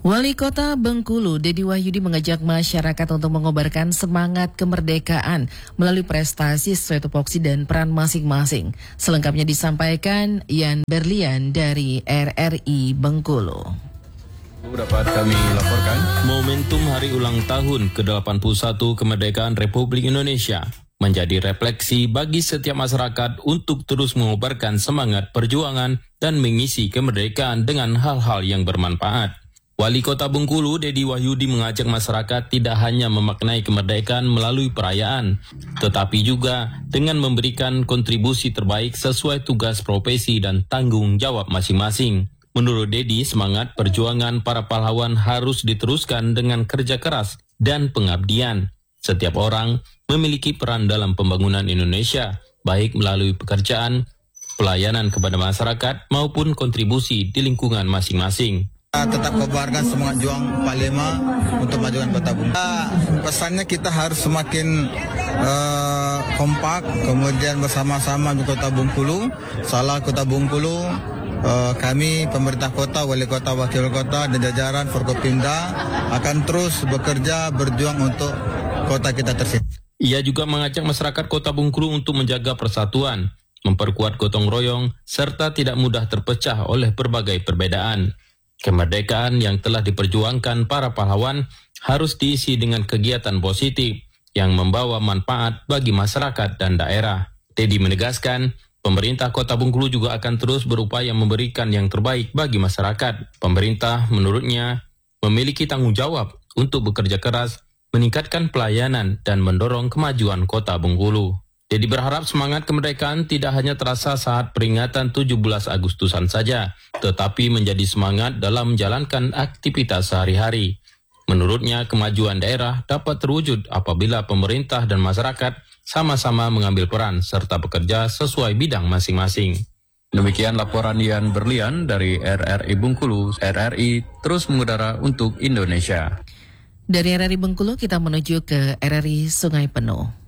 Wali Kota Bengkulu, Dedi Wahyudi mengajak masyarakat untuk mengobarkan semangat kemerdekaan melalui prestasi sesuai tupoksi dan peran masing-masing. Selengkapnya disampaikan Yan Berlian dari RRI Bengkulu. Dapat kami laporkan momentum hari ulang tahun ke-81 kemerdekaan Republik Indonesia menjadi refleksi bagi setiap masyarakat untuk terus mengobarkan semangat perjuangan dan mengisi kemerdekaan dengan hal-hal yang bermanfaat. Wali Kota Bengkulu, Dedi Wahyudi mengajak masyarakat tidak hanya memaknai kemerdekaan melalui perayaan, tetapi juga dengan memberikan kontribusi terbaik sesuai tugas profesi dan tanggung jawab masing-masing. Menurut Dedi, semangat perjuangan para pahlawan harus diteruskan dengan kerja keras dan pengabdian. Setiap orang memiliki peran dalam pembangunan Indonesia, baik melalui pekerjaan, pelayanan kepada masyarakat, maupun kontribusi di lingkungan masing-masing. Tetap kobarkan semangat juang 45 untuk majukan Kota Bengkulu. Pesannya kita harus semakin kompak, kemudian bersama-sama di Kota Bengkulu. Salah Kota Bengkulu, kami pemerintah kota, wali kota, wakil kota, dan jajaran Forkopimda akan terus bekerja berjuang untuk kota kita tercinta. Ia juga mengajak masyarakat Kota Bengkulu untuk menjaga persatuan, memperkuat gotong royong, serta tidak mudah terpecah oleh berbagai perbedaan. Kemerdekaan yang telah diperjuangkan para pahlawan harus diisi dengan kegiatan positif yang membawa manfaat bagi masyarakat dan daerah. Dedi menegaskan, pemerintah Kota Bengkulu juga akan terus berupaya memberikan yang terbaik bagi masyarakat. Pemerintah, menurutnya, memiliki tanggung jawab untuk bekerja keras, meningkatkan pelayanan, dan mendorong kemajuan Kota Bengkulu. Dedi berharap semangat kemerdekaan tidak hanya terasa saat peringatan 17 Agustusan saja, tetapi menjadi semangat dalam menjalankan aktivitas sehari-hari. Menurutnya, kemajuan daerah dapat terwujud apabila pemerintah dan masyarakat sama-sama mengambil peran serta bekerja sesuai bidang masing-masing. Demikian laporan Yan Berlian dari RRI Bengkulu. RRI terus mengudara untuk Indonesia. Dari RRI Bengkulu kita menuju ke RRI Sungai Penuh.